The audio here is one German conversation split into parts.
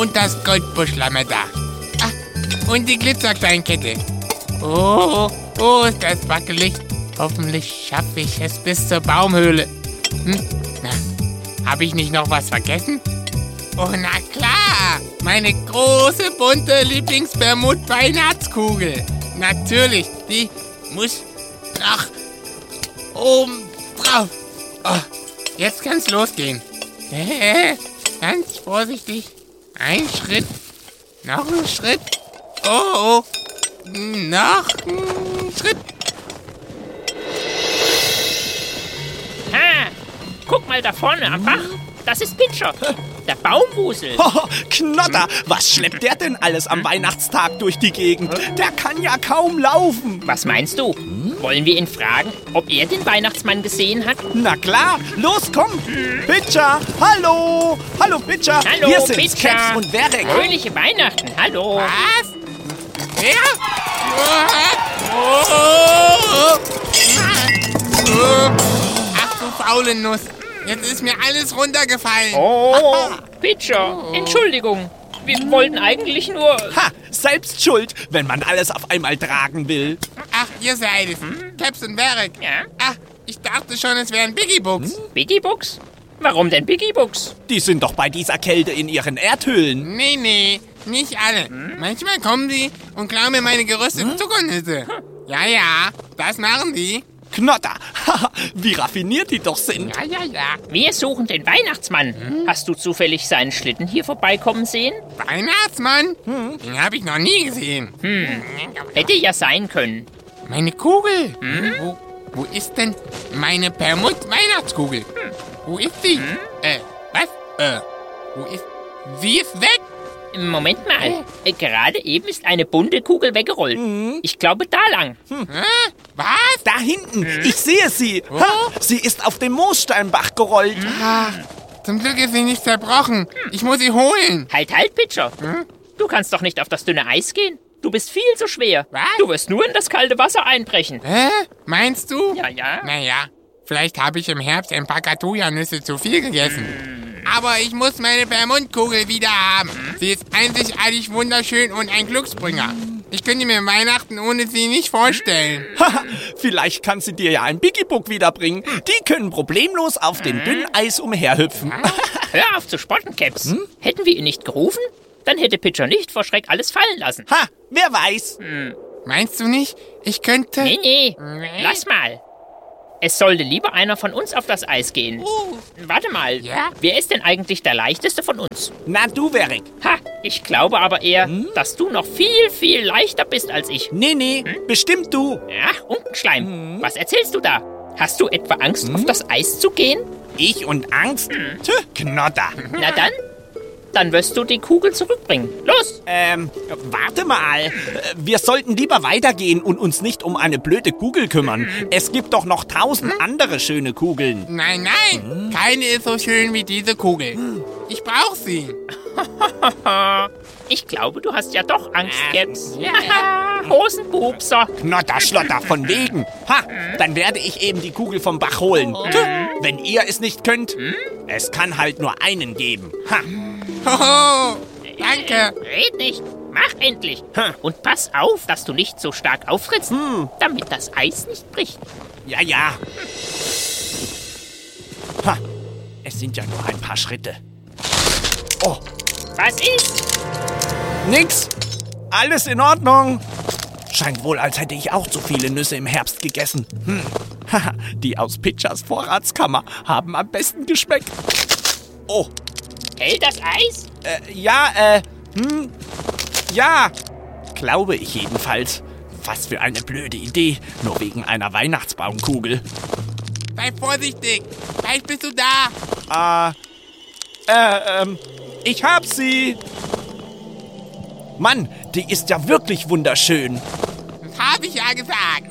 Und das Goldbuschlammer da. Ach, und die Glitzerkleinkette. Oh, ist das wackelig. Hoffentlich schaffe ich es bis zur Baumhöhle. Habe ich nicht noch was vergessen? Oh, na klar. Meine große, bunte Lieblings-Permut-Weihnachtskugel. Natürlich, die muss noch oben drauf. Oh, jetzt kann's losgehen. Ganz vorsichtig. Ein Schritt. Noch ein Schritt. Oh. Noch ein Schritt. Ha! Guck mal da vorne am Bach. Das ist Pitcher, der Baumwusel. Knotter, was schleppt der denn alles am Weihnachtstag durch die Gegend? Der kann ja kaum laufen. Was meinst du? Wollen wir ihn fragen, ob er den Weihnachtsmann gesehen hat? Na klar, los, komm. Pitcher, hallo. Hallo, Pitcher. Hallo, Wir sind's, Pitcher. Caps und Verek. Fröhliche Weihnachten, hallo. Was? Wer? Ach du faule Nuss. Jetzt ist mir alles runtergefallen. Oh, Pitcher, Entschuldigung. Wir wollten eigentlich nur... Ha, selbst schuld, wenn man alles auf einmal tragen will. Ach, ihr seid es. Caps und Verek. Ja? Ach, ich dachte schon, es wären Biggie-Books. Biggie-Books? Warum denn Biggie-Books? Die sind doch bei dieser Kälte in ihren Erdhöhlen. Nee, nicht alle. Manchmal kommen die und klauen mir meine gerösteten Zuckernüsse. Ja, das machen die. Knotter, wie raffiniert die doch sind. Ja. Wir suchen den Weihnachtsmann. Hast du zufällig seinen Schlitten hier vorbeikommen sehen? Weihnachtsmann? Den habe ich noch nie gesehen. Hätte ja sein können. Meine Kugel. Wo ist denn meine Permut-Weihnachtskugel? Wo ist sie? Was? Wo ist... Sie ist weg? Moment mal. Gerade eben ist eine bunte Kugel weggerollt. Ich glaube, da lang. Was? Da hinten, ich sehe sie. Ha, sie ist auf dem Moossteinbach gerollt. Zum Glück ist sie nicht zerbrochen. Ich muss sie holen. Halt, Pitcher. Du kannst doch nicht auf das dünne Eis gehen. Du bist viel zu schwer. Was? Du wirst nur in das kalte Wasser einbrechen. Meinst du? Ja. Naja, vielleicht habe ich im Herbst ein paar Katuja-Nüsse zu viel gegessen. Aber ich muss meine Permutkugel wieder haben. Sie ist einzigartig wunderschön und ein Glücksbringer. Ich könnte mir Weihnachten ohne sie nicht vorstellen. Vielleicht kann sie dir ja ein Biggie-Book wiederbringen. Die können problemlos auf dem dünnen Eis umherhüpfen. Hör auf zu spotten, Caps. Hätten wir ihn nicht gerufen, dann hätte Pitcher nicht vor Schreck alles fallen lassen. Ha, wer weiß. Meinst du nicht, ich könnte... Nee. Lass mal. Es sollte lieber einer von uns auf das Eis gehen. Warte mal. Ja? Wer ist denn eigentlich der leichteste von uns? Na du, Verek. Ha, ich glaube aber eher, dass du noch viel, viel leichter bist als ich. Nee, bestimmt du. Ach, Unkenschleim. Was erzählst du da? Hast du etwa Angst, auf das Eis zu gehen? Ich und Angst? Tö, Knotter. Na dann wirst du die Kugel zurückbringen. Los! Warte mal. Wir sollten lieber weitergehen und uns nicht um eine blöde Kugel kümmern. Es gibt doch noch 1000 andere schöne Kugeln. Nein, keine ist so schön wie diese Kugel. Ich brauche sie. Ich glaube, du hast ja doch Angst, Caps. Ja, Hosenpupser. Knotter, Schlotter, von wegen. Ha, dann werde ich eben die Kugel vom Bach holen. Tö, wenn ihr es nicht könnt, es kann halt nur einen geben. Ha. Hoho, danke. Red nicht. Mach endlich. Und pass auf, dass du nicht so stark auftrittst, damit das Eis nicht bricht. Ja. Ha, es sind ja nur ein paar Schritte. Oh, Was ist? nix. Alles in Ordnung. Scheint wohl, als hätte ich auch zu viele Nüsse im Herbst gegessen. Haha, die aus Pitchers Vorratskammer haben am besten geschmeckt. Oh, Hält das Eis? ja, glaube ich jedenfalls. Was für eine blöde Idee, nur wegen einer Weihnachtsbaumkugel. Sei vorsichtig. Gleich bist du da. Ich hab sie. Mann, die ist ja wirklich wunderschön. Das habe ich ja gesagt.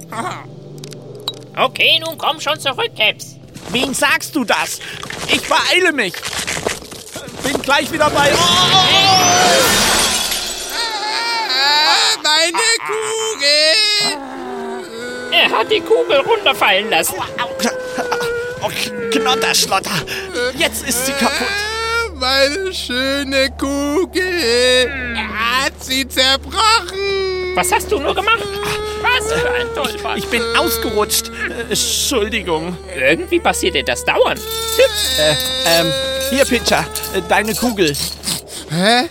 Okay, nun komm schon zurück, Caps. Wen sagst du das? Ich beeile mich. Bin gleich wieder bei... Meine Kugel. Er hat die Kugel runterfallen lassen. Oh, Knotterschlotter. Jetzt ist sie kaputt. meine schöne Kugel. Er hat sie zerbrochen. Was hast du nur gemacht? Was für ein Tollpatsch. Ich bin ausgerutscht. Entschuldigung. Irgendwie passiert dir das dauernd. Hier, Pitcher, deine Kugel. Hä?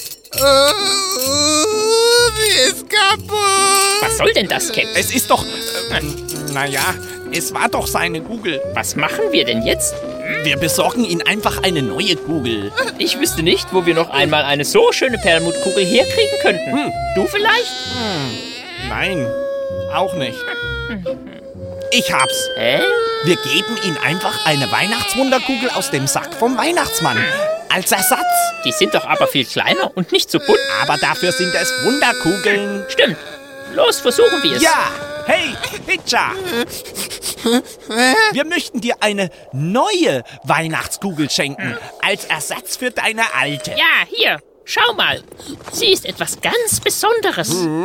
Sie ist kaputt. Was soll denn das, Cap? Es ist doch... naja, es war doch seine Kugel. Was machen wir denn jetzt? Wir besorgen ihm einfach eine neue Kugel. Ich wüsste nicht, wo wir noch einmal eine so schöne Perlmuttkugel herkriegen könnten. Du vielleicht? Nein, auch nicht. Ich hab's. Hä? Wir geben ihm einfach eine Weihnachtswunderkugel aus dem Sack vom Weihnachtsmann. Als Ersatz. Die sind doch aber viel kleiner und nicht so bunt. Aber dafür sind es Wunderkugeln. Stimmt. Los, versuchen wir es. Ja, hey, Pitcher. Wir möchten dir eine neue Weihnachtskugel schenken. Als Ersatz für deine alte. Ja, hier. Schau mal. Sie ist etwas ganz Besonderes.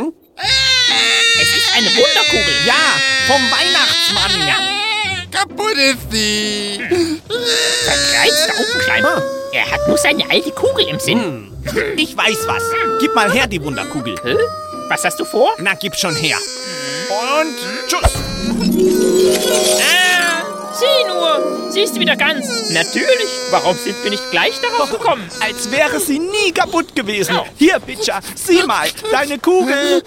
Es ist eine Wunderkugel. Ja, vom Weihnachtsmann. Ja. Kaputt ist sie. Verkreizter Unkenschleim. Er hat nur seine alte Kugel im Sinn. Ich weiß was. Gib mal her die Wunderkugel. Hä? Was hast du vor? Na, gib schon her. Und tschüss. Sieh nur. Sie ist wieder ganz. Natürlich. Warum sind wir nicht gleich darauf gekommen? Als wäre sie nie kaputt gewesen. Hier, Pitcher, sieh mal, deine Kugel.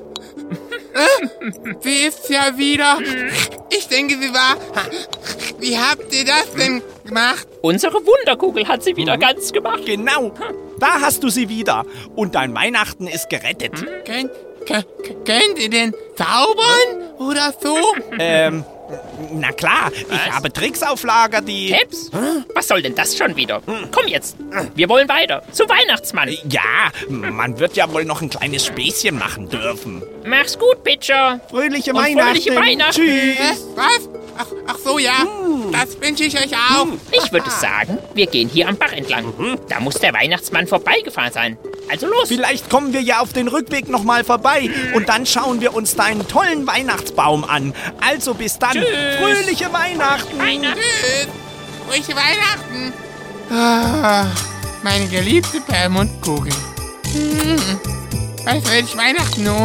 Sie ist ja wieder. Ich denke, sie war. Wie habt ihr das denn gemacht? Unsere Wunderkugel hat sie wieder ganz gemacht. Genau, da hast du sie wieder. Und dein Weihnachten ist gerettet. Könnt ihr denn zaubern oder so? Na klar, ich habe Tricks auf Lager, die... Caps? Was soll denn das schon wieder? Komm jetzt. Wir wollen weiter. Zu Weihnachtsmann. Ja, man wird ja wohl noch ein kleines Späßchen machen dürfen. Mach's gut, Pitcher. Fröhliche Und Weihnachten. fröhliche Weihnachten. Tschüss. Was? Ach so, ja. Das wünsche ich euch auch. Ich würde sagen, wir gehen hier am Bach entlang. Da muss der Weihnachtsmann vorbeigefahren sein. Also los. Vielleicht kommen wir ja auf den Rückweg nochmal vorbei und dann schauen wir uns deinen tollen Weihnachtsbaum an. Also bis dann. Tschüss. Fröhliche Weihnachten. Weihnachten. Tschüss. Fröhliche Weihnachten. Ah, meine geliebte Perlmuttkugel. Was werde ich Weihnachten nun?